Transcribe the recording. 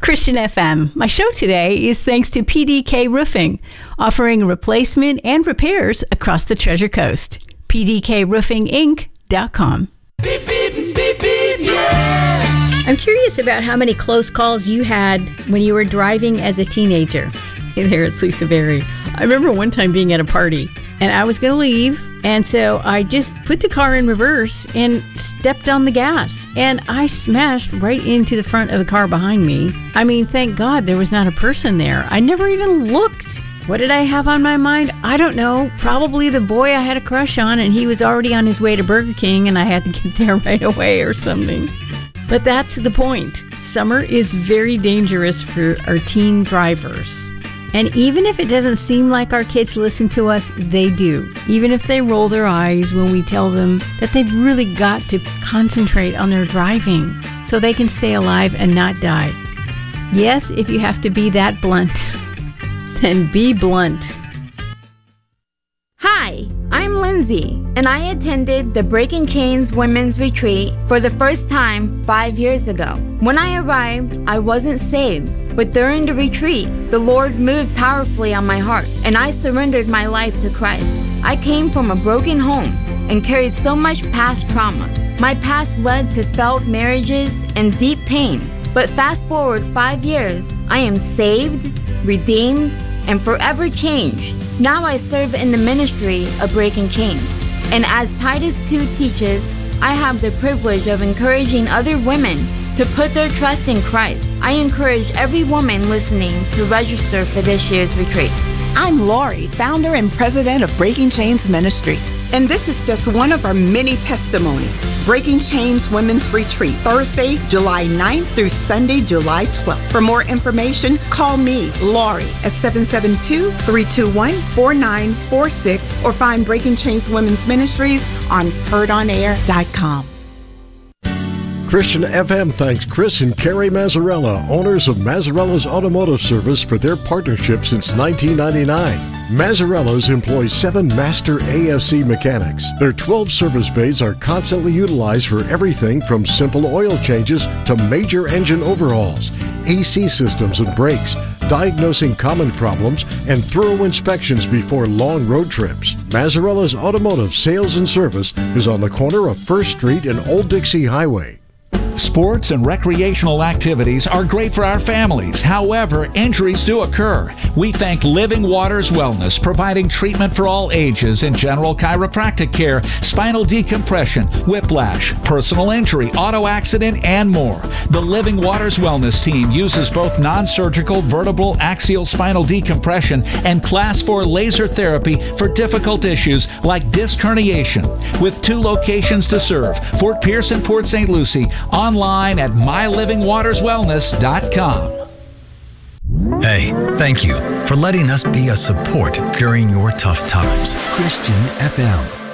Christian FM. My show today is thanks to PDK Roofing, offering replacement and repairs across the Treasure Coast. PDKRoofingInc.com. Beep, beep, beep, beep, yeah. I'm curious about how many close calls you had when you were driving as a teenager. Hey there, it's Lisa Berry. I remember one time being at a party and I was going to leave, and so I just put the car in reverse and stepped on the gas, and I smashed right into the front of the car behind me. I mean, thank God there was not a person there. I never even looked. What did I have on my mind? I don't know. Probably the boy I had a crush on, and he was already on his way to Burger King, and I had to get there right away or something. But that's the point. Summer is very dangerous for our teen drivers. And even if it doesn't seem like our kids listen to us, they do. Even if they roll their eyes when we tell them that they've really got to concentrate on their driving so they can stay alive and not die. Yes, if you have to be that blunt, then be blunt. Hi, I'm Lindsay, and I attended the Breaking Chains Women's Retreat for the first time 5 years ago. When I arrived, I wasn't saved. But during the retreat, the Lord moved powerfully on my heart, and I surrendered my life to Christ. I came from a broken home and carried so much past trauma. My past led to failed marriages and deep pain. But fast forward 5 years, I am saved, redeemed, and forever changed. Now I serve in the ministry of Breaking Chains. And as Titus 2 teaches, I have the privilege of encouraging other women to put their trust in Christ. I encourage every woman listening to register for this year's retreat. I'm Lori, founder and president of Breaking Chains Ministries. And this is just one of our many testimonies. Breaking Chains Women's Retreat, Thursday, July 9th through Sunday, July 12th. For more information, call me, Lori, at 772-321-4946 or find Breaking Chains Women's Ministries on heardonair.com. Christian FM thanks Chris and Carrie Mazzarella, owners of Mazzarella's Automotive Service, for their partnership since 1999. Mazzarella's employs 7 master ASC mechanics. Their 12 service bays are constantly utilized for everything from simple oil changes to major engine overhauls, AC systems and brakes, diagnosing common problems, and thorough inspections before long road trips. Mazzarella's Automotive Sales and Service is on the corner of 1st Street and Old Dixie Highway. Sports and recreational activities are great for our families. However, injuries do occur. We thank Living Waters Wellness, providing treatment for all ages in general chiropractic care, spinal decompression, whiplash, personal injury, auto accident, and more. The Living Waters Wellness team uses both non-surgical vertebral axial spinal decompression and Class 4 laser therapy for difficult issues like disc herniation. With 2 locations to serve, Fort Pierce and Port St. Lucie, online at mylivingwaterswellness.com. Hey, thank you for letting us be a support during your tough times. Christian FM.